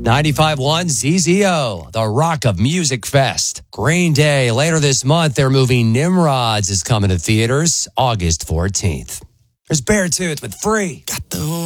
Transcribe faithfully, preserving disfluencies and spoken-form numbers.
ninety-five point one Z Z O, the Rock of Music Fest. Green Day, later this month, their movie Nimrods is coming to theaters August fourteenth. There's Beartooth with Free. Got the